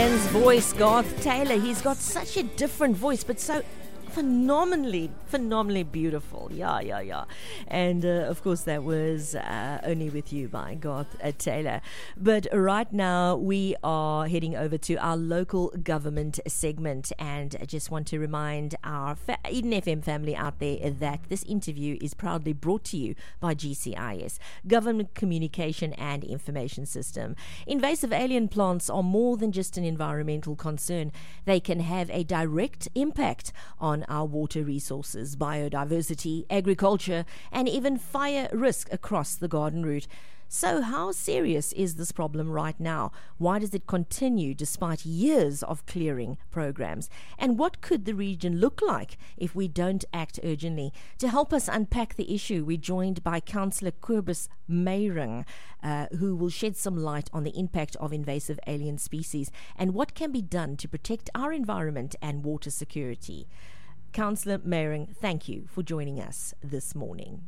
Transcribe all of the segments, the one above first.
Voice, Garth Taylor. He's got such a different voice, but so phenomenally beautiful. Yeah. And of course, that was Only With You by Garth Taylor. But right now, we are heading over to our local government segment. And I just want to remind our Eden FM family out there that this interview is proudly brought to you by GCIS, Government Communication and Information System. Invasive alien plants are more than just an environmental concern. They can have a direct impact on our water resources, biodiversity, agriculture, and even fire risk across the garden route. So how serious is this problem right now? Why does it continue despite years of clearing programs? And what could the region look like if we don't act urgently? To help us unpack the issue, we're joined by Councillor Kobus Meiring, who will shed some light on the impact of invasive alien species and what can be done to protect our environment and water security. Councillor Meiring, thank you for joining us this morning.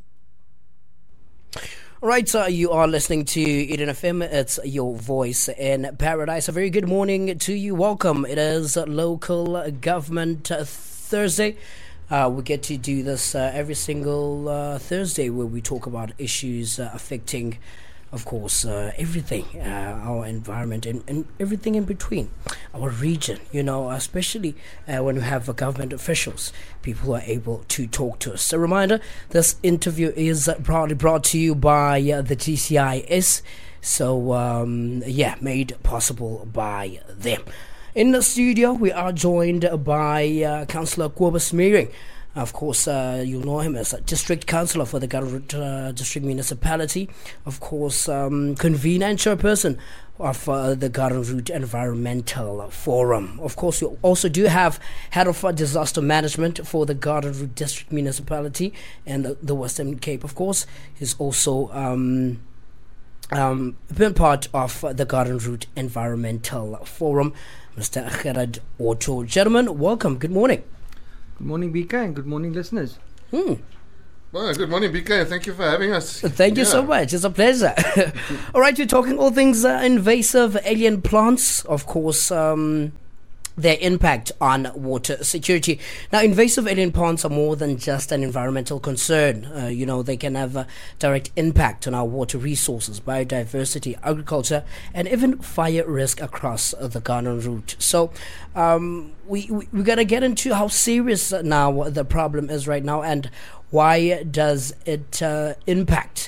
All right, so you are listening to Eden FM. It's your voice in paradise. A very good morning to you. Welcome. It is Local Government Thursday. We get to do this every single Thursday where we talk about issues affecting, of course, everything, our environment and everything in between, our region, especially when we have government officials, people who are able to talk to us. A reminder, this interview is proudly brought to you by the GCIS, so made possible by them. In the studio, we are joined by Councillor Kobus Meiring. Of course, you'll know him as a district councillor for the Garden District Municipality. Of course, convener and chairperson of the Garden Route Environmental Forum. Of course, you also do have head of disaster management for the Garden Route District Municipality and the Western Cape. Of course, he's also been part of the Garden Route Environmental Forum. Mr. Gerard Otto. Gentlemen, welcome. Good morning. Good morning, BK, and good morning, listeners. Well, good morning, BK, and thank you for having us. Thank you so much. It's a pleasure. All right, we're talking all things invasive alien plants, of course, their impact on water security. Now, invasive alien plants are more than just an environmental concern. They can have a direct impact on our water resources, biodiversity, agriculture, and even fire risk across the Garden Route. So, we got to get into how serious now the problem is right now and why does it impact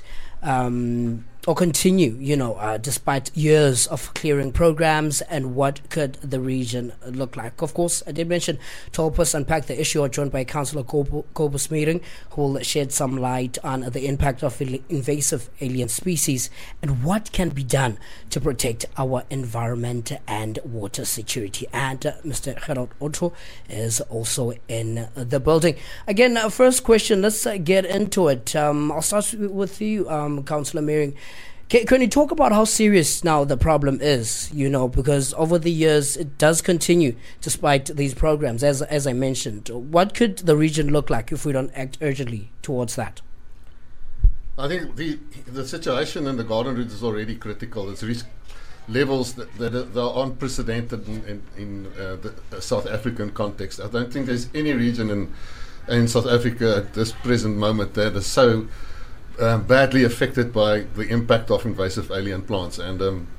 or continue, despite years of clearing programs, and what could the region look like? Of course, I did mention to help us unpack the issue, are joined by Councillor Kobus Meiring, who will shed some light on the impact of invasive alien species and what can be done to protect our environment and water security. And Mr. Gerard Otto is also in the building. Again, first question, let's get into it. I'll start with you, Councillor Meiring. Can you talk about how serious now the problem is, because over the years it does continue despite these programs, as I mentioned. What could the region look like if we don't act urgently towards that? I think the situation in the Garden Route is already critical. It's reached levels that are unprecedented in the South African context. I don't think there's any region in South Africa at this present moment that is so badly affected by the impact of invasive alien plants. And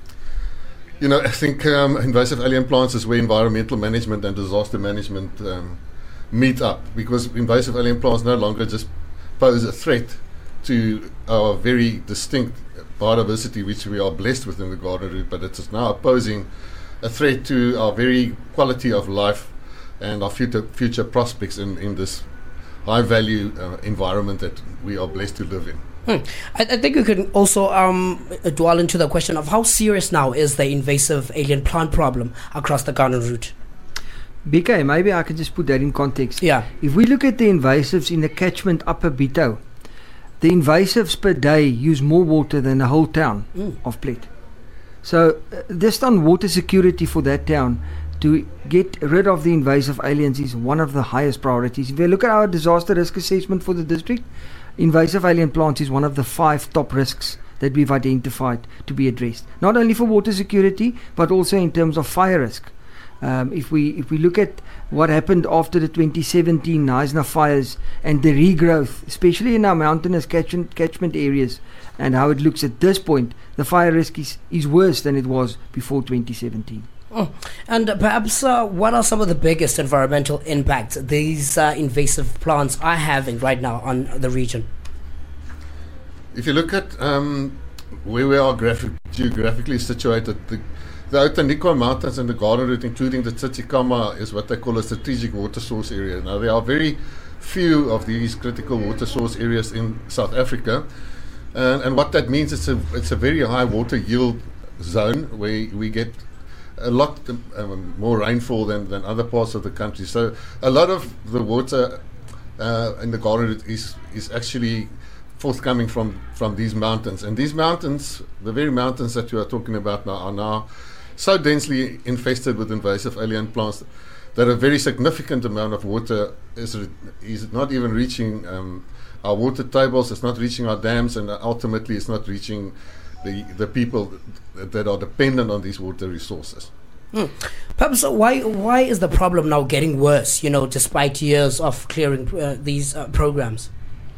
I think invasive alien plants is where environmental management and disaster management meet up, because invasive alien plants no longer just pose a threat to our very distinct biodiversity, which we are blessed with in the Garden Route, but it is now posing a threat to our very quality of life and our future prospects in this high value environment that we are blessed to live in. I think we could also dwell into the question of how serious now is the invasive alien plant problem across the Garden Route. BK, maybe I could just put that in context. Yeah. If we look at the invasives in the catchment Upper Bito, the invasives per day use more water than the whole town of Plet. So just on water security for that town, to get rid of the invasive aliens is one of the highest priorities. If we look at our disaster risk assessment for the district, invasive alien plants is one of the 5 top risks that we've identified to be addressed. Not only for water security, but also in terms of fire risk. If we look at what happened after the 2017 Knysna fires and the regrowth, especially in our mountainous catchment areas, and how it looks at this point, the fire risk is worse than it was before 2017. And perhaps what are some of the biggest environmental impacts these invasive plants are having right now on the region? If you look at where we are geographically situated, the Outeniqua Mountains and the Garden Route, including the Tsitsikamma, is what they call a strategic water source area. Now, there are very few of these critical water source areas in South Africa, and what that means is it's a very high water yield zone where we get a lot more rainfall than other parts of the country. So a lot of the water in the Garden Route is actually forthcoming from these mountains. And these mountains, the very mountains that you are talking about now, are now so densely infested with invasive alien plants that a very significant amount of water is not even reaching our water tables, it's not reaching our dams, and ultimately it's not reaching the people that are dependent on these water resources. Perhaps why is the problem now getting worse, despite years of clearing these programs?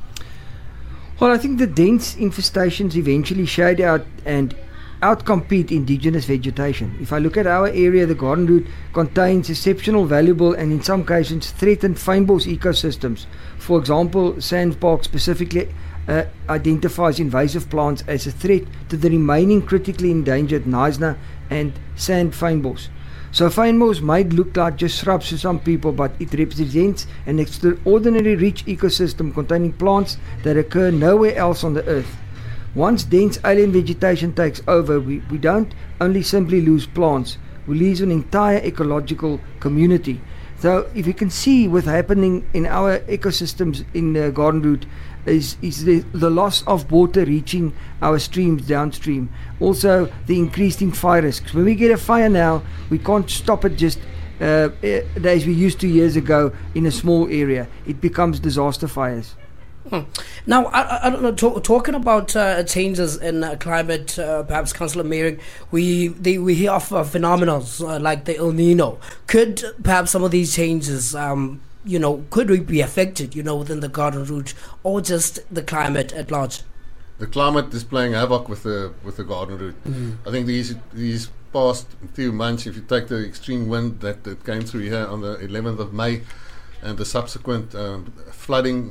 Well, I think the dense infestations eventually shade out and outcompete indigenous vegetation. If I look at our area, the Garden Route contains exceptional, valuable, and in some cases threatened fynbos ecosystems. For example, SANParks specifically identifies invasive plants as a threat to the remaining critically endangered Knysna and sand fynbos. So fynbos might look like just shrubs to some people, but it represents an extraordinary rich ecosystem containing plants that occur nowhere else on the earth. Once dense alien vegetation takes over, we don't only simply lose plants, we lose an entire ecological community. So if you can see what's happening in our ecosystems in the Garden Route is the loss of water reaching our streams downstream. Also the increasing fire risks. When we get a fire now, we can't stop it just as we used to years ago in a small area. It becomes disaster fires. Now, I don't know, talking about changes in climate, perhaps Councillor Meiring, we hear of phenomena like the El Nino. Could perhaps some of these changes, could we be affected, within the Garden Route, or just the climate at large? The climate is playing havoc with the Garden Route. I think these past few months, if you take the extreme wind that came through here on the 11th of May and the subsequent flooding,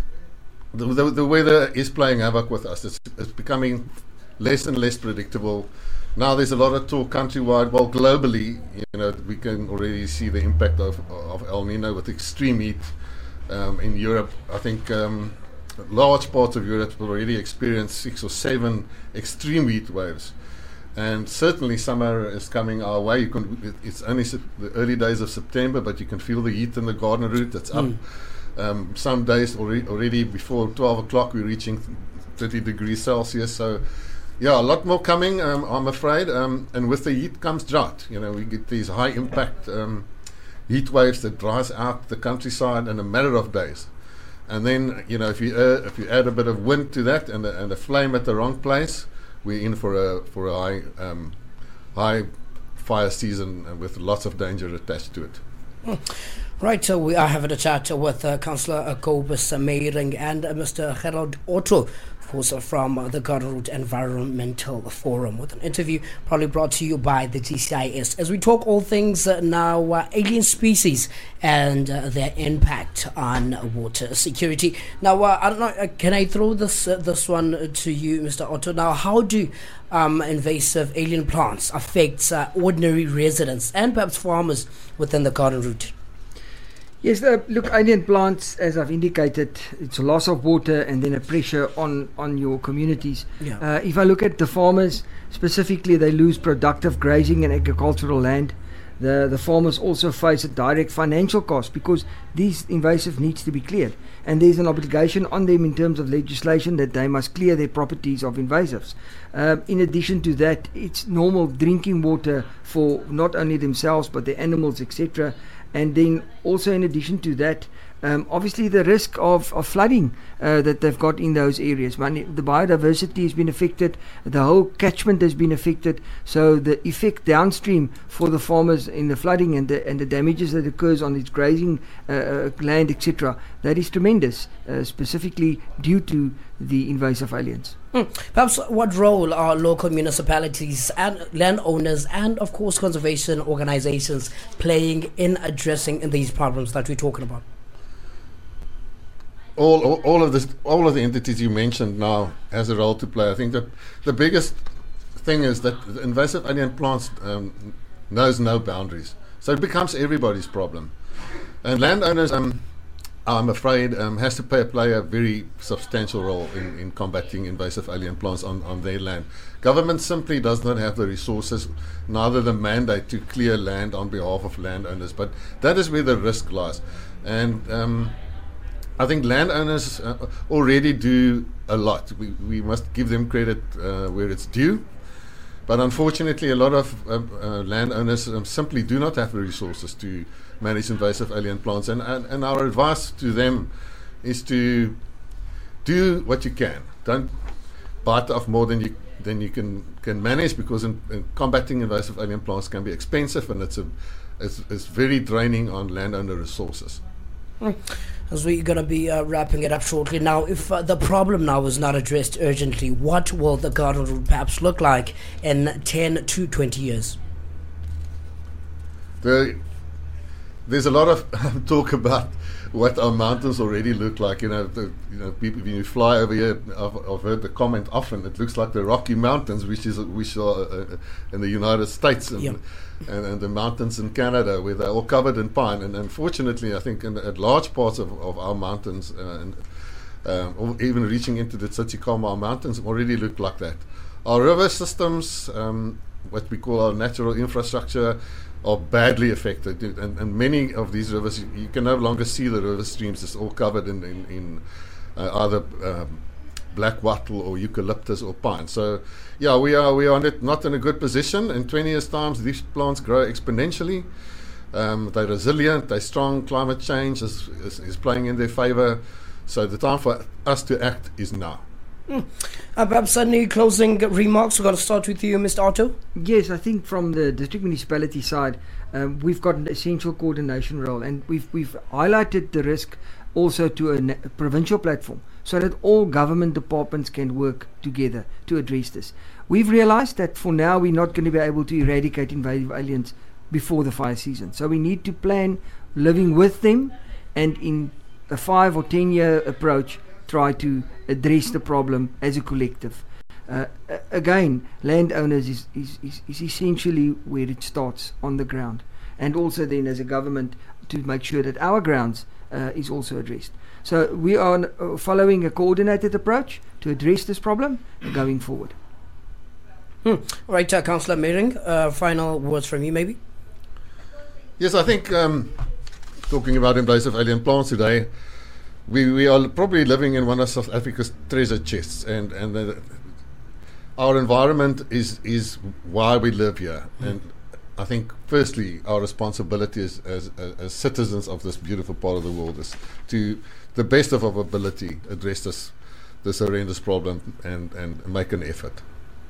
the weather is playing havoc with us. It's becoming less and less predictable. Now there's a lot of talk countrywide, well globally, we can already see the impact of El Nino with extreme heat in Europe. I think large parts of Europe have already experienced 6 or 7 extreme heat waves. And certainly summer is coming our way. It's only the early days of September, but you can feel the heat in the Garden Route. It's up. Some days already before 12 o'clock we're reaching 30 degrees Celsius. So yeah, a lot more coming, I'm afraid. And with the heat comes drought. We get these high impact heat waves that dries out the countryside in a matter of days. And then if you add a bit of wind to that and a flame at the wrong place, we're in for a high fire season with lots of danger attached to it. Right, so we are having a chat with Councillor Kobus Meiring and Mr. Gerald Otto, of course, from the Garden Route Environmental Forum, with an interview probably brought to you by the GCIS. As we talk all things now, alien species and their impact on water security. Now, I don't know, can I throw this one to you, Mr. Otto? Now, how do invasive alien plants affect ordinary residents and perhaps farmers within the Garden Route? Yes, look, alien plants, as I've indicated, it's a loss of water and then a pressure on your communities. Yeah. If I look at the farmers, specifically, they lose productive grazing and agricultural land. The farmers also face a direct financial cost because these invasive needs to be cleared. And there's an obligation on them in terms of legislation that they must clear their properties of invasives. In addition to that, it's normal drinking water for not only themselves but their animals, etc. And then also in addition to that, Obviously, the risk of flooding that they've got in those areas. The biodiversity has been affected, the whole catchment has been affected. So the effect downstream for the farmers in the flooding and the damages that occurs on its grazing land, etc., that is tremendous, specifically due to the invasive aliens. Perhaps what role are local municipalities and landowners and, of course, conservation organizations playing in addressing these problems that we're talking about? All of the entities you mentioned now has a role to play. I think that the biggest thing is that the invasive alien plants knows no boundaries, so it becomes everybody's problem. And landowners, I'm afraid, has to play a very substantial role in combating invasive alien plants on their land. Government simply does not have the resources, neither the mandate to clear land on behalf of landowners. But that is where the risk lies. And I think landowners already do a lot. We must give them credit where it's due. But unfortunately, a lot of landowners simply do not have the resources to manage invasive alien plants. And our advice to them is to do what you can. Don't bite off more than you can manage, because in combating invasive alien plants can be expensive, and it's very draining on landowner resources. As we're going to be wrapping it up shortly now, if the problem now is not addressed urgently, what will the garden route perhaps look like in 10 to 20 years? There's a lot of talk about what our mountains already look like. People, when you fly over here, I've heard the comment often, it looks like the Rocky Mountains, which are in the United States. And the mountains in Canada, where they're all covered in pine. And unfortunately, I think at large parts of our mountains, or even reaching into the Tsitsikamma mountains, already look like that. Our river systems, what we call our natural infrastructure, are badly affected. And many of these rivers, you can no longer see the river streams. It's all covered in either black wattle or eucalyptus or pine. So yeah, we are not in a good position. In 20 years' time, these plants grow exponentially. They're resilient, they're strong. Climate change is playing in their favor. So the time for us to act is now. Perhaps any closing remarks? We're going to start with you, Mr. Otto. Yes, I think from the district municipality side, we've got an essential coordination role, and we've highlighted the risk also to a provincial platform, so that all government departments can work together to address this. We've realized that for now we're not going to be able to eradicate invasive aliens before the fire season, so we need to plan living with them, and in a 5 or 10 year approach try to address the problem as a collective. Again, landowners is essentially where it starts, on the ground, and also then as a government to make sure that our grounds is also addressed. So we are following a coordinated approach to address this problem going forward. All right, Councillor Meiring, final words from you maybe? Yes, I think talking about invasive alien plants today, we are probably living in one of South Africa's treasure chests, and our environment is why we live here. And I think, firstly, our responsibility as citizens of this beautiful part of the world is to, the best of our ability, address this horrendous problem and make an effort.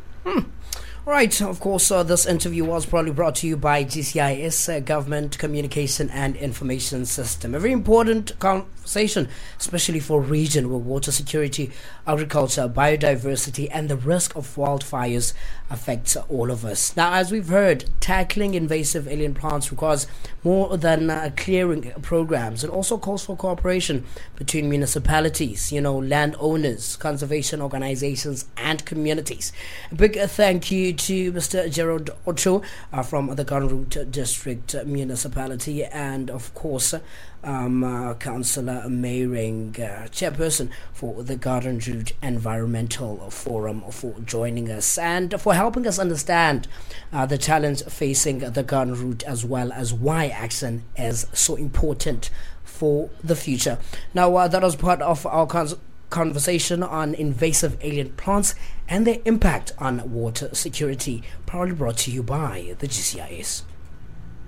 Right, of course, this interview was probably brought to you by GCIS, Government Communication and Information System. A very important conversation, especially for a region where water security, agriculture, biodiversity, and the risk of wildfires affects all of us. Now, as we've heard, tackling invasive alien plants requires more than clearing programs. It also calls for cooperation between municipalities, landowners, conservation organizations, and communities. A big thank you to Mr. Gerald Ocho from the Garden Route District Municipality, and of course Councillor Meiring, chairperson for the Garden Route Environmental Forum, for joining us and for helping us understand the challenge facing the Garden Route, as well as why action is so important for the future. Now that was part of our conversation on invasive alien plants and their impact on water security, proudly brought to you by the GCIS.